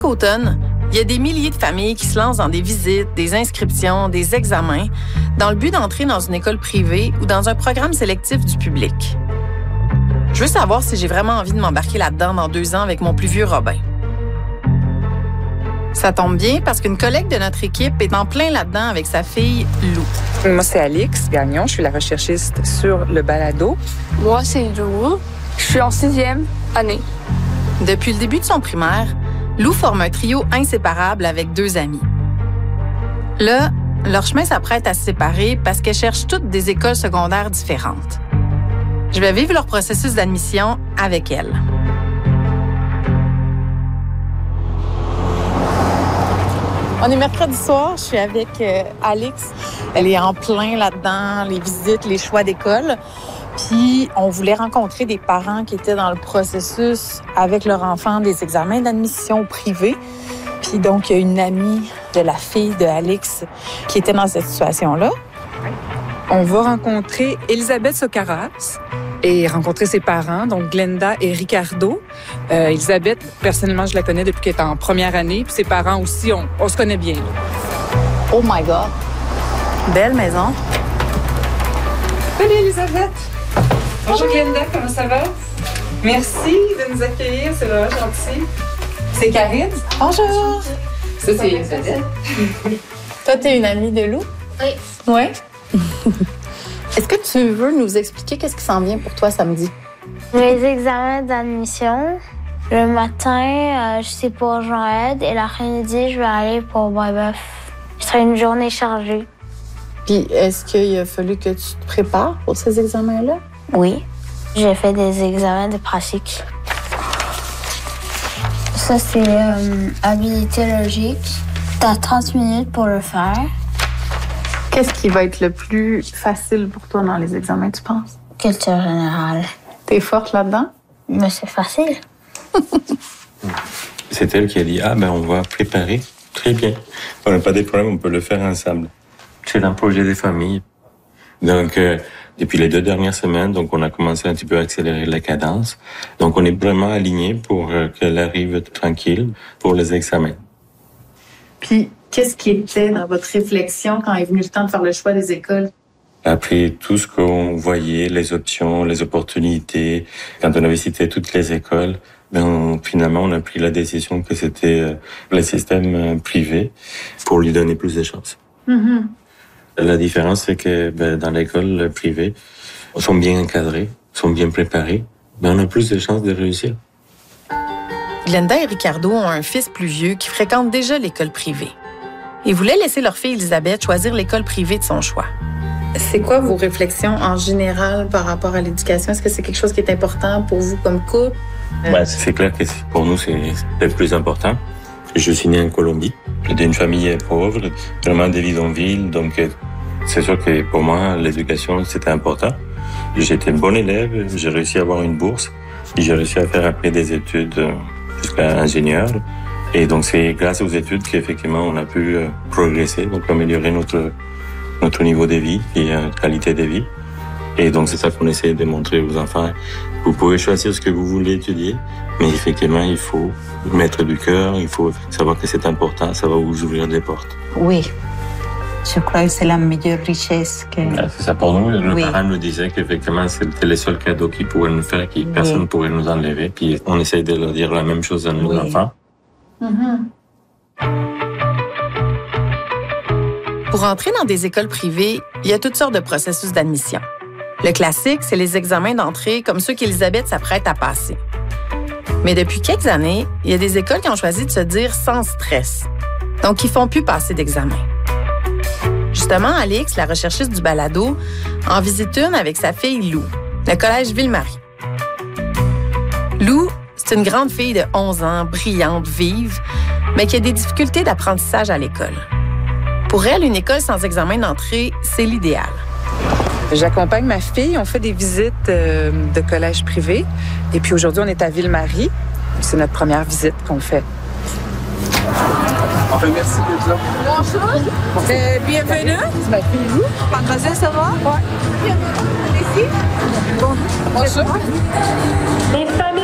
Automne, il y a des milliers de familles qui se lancent dans des visites, des inscriptions, des examens, dans le but d'entrer dans une école privée ou dans un programme sélectif du public. Je veux savoir si j'ai vraiment envie de m'embarquer là-dedans dans 2 ans avec mon plus vieux Robin. Ça tombe bien parce qu'une collègue de notre équipe est en plein là-dedans avec sa fille, Lou. Moi, c'est Alix Gagnon. Je suis la recherchiste sur le balado. Moi, c'est Lou. Je suis en 6e année. Depuis le début de son primaire, Lou forme un trio inséparable avec 2 amis. Là, leur chemin s'apprête à se séparer parce qu'elles cherchent toutes des écoles secondaires différentes. Je vais vivre leur processus d'admission avec elles. On est mercredi soir, je suis avec Alix. Elle est en plein là-dedans, les visites, les choix d'école. Puis, on voulait rencontrer des parents qui étaient dans le processus avec leur enfant des examens d'admission privés. Puis donc, il y a une amie de la fille de Alix qui était dans cette situation-là. On va rencontrer Elisabeth Socaras et rencontrer ses parents, donc Glenda et Ricardo. Elisabeth, personnellement, je la connais depuis qu'elle est en première année. Puis ses parents aussi, on se connaît bien. Oh my God! Belle maison. Salut Elisabeth! Bonjour Glenda, comment ça va? Merci de nous accueillir, c'est vraiment gentil. C'est Karine. Bonjour! Ça, c'est Elisabeth. Toi, t'es une amie de Lou? Oui. Oui? Est-ce que tu veux nous expliquer qu'est-ce qui s'en vient pour toi samedi? Les examens d'admission. Le matin, je sais pour Jean-Ed et l'après-midi, je vais aller pour Brébeuf. Ce sera une journée chargée. Puis, est-ce qu'il a fallu que tu te prépares pour ces examens-là? Oui. J'ai fait des examens de pratique. Ça, c'est habilité logique. T'as 30 minutes pour le faire. Qu'est-ce qui va être le plus facile pour toi dans les examens, tu penses? Culture générale. T'es forte là-dedans? Mais c'est facile. C'est elle qui a dit « Ah, ben on va préparer. Très bien. On n'a pas de problème, on peut le faire ensemble. » C'est un projet de famille. Donc, depuis les 2 dernières semaines, donc on a commencé un petit peu à accélérer la cadence. Donc, on est vraiment alignés pour qu'elle arrive tranquille pour les examens. Puis, qu'est-ce qui était dans votre réflexion quand est venu le temps de faire le choix des écoles? Après tout ce qu'on voyait, les options, les opportunités, quand on avait cité toutes les écoles, ben finalement, on a pris la décision que c'était le système privé pour lui donner plus de chances. Mm-hmm. La différence, c'est que dans l'école privée, ils sont bien encadrés, sont bien préparés, on a plus de chances de réussir. Glenda et Ricardo ont un fils plus vieux qui fréquente déjà l'école privée. Ils voulaient laisser leur fille Elisabeth choisir l'école privée de son choix. C'est quoi vos réflexions en général par rapport à l'éducation? Est-ce que c'est quelque chose qui est important pour vous comme couple? C'est clair que pour nous, c'est le plus important. Je suis né en Colombie, d'une famille pauvre, vraiment des bidonvilles, donc c'est sûr que pour moi, l'éducation, c'était important. J'étais un bon élève, j'ai réussi à avoir une bourse, et j'ai réussi à faire après des études jusqu'à ingénieur. Et donc, c'est grâce aux études qu'effectivement, on a pu progresser, donc améliorer notre niveau de vie et qualité de vie. Et donc, c'est ça qu'on essaie de montrer aux enfants. Vous pouvez choisir ce que vous voulez étudier, mais effectivement, il faut mettre du cœur, il faut savoir que c'est important, ça va vous ouvrir des portes. Oui, je crois que c'est la meilleure richesse que... C'est ça pour nous. Nos Oui. parents nous disaient qu'effectivement, c'était le seul cadeau qu'ils pouvaient nous faire, que personne ne pourrait nous enlever. Puis on essaie de leur dire la même chose à nos enfants. Mm-hmm. Pour entrer dans des écoles privées, il y a toutes sortes de processus d'admission. Le classique, c'est les examens d'entrée comme ceux qu'Elisabeth s'apprête à passer. Mais depuis quelques années, il y a des écoles qui ont choisi de se dire sans stress. Donc, ils ne font plus passer d'examen. Justement, Alix, la recherchiste du balado, en visite une avec sa fille Lou, le collège Ville-Marie. Lou, c'est une grande fille de 11 ans, brillante, vive, mais qui a des difficultés d'apprentissage à l'école. Pour elle, une école sans examen d'entrée, c'est l'idéal. J'accompagne ma fille, on fait des visites de collège privé. Et puis aujourd'hui, on est à Ville-Marie. C'est notre première visite qu'on fait. Enfin, merci d'être là. Bonjour. Bienvenue. C'est ma fille Lou. Mademoiselle, ça va? Oui. Bienvenue. Ici. Bonjour. Les familles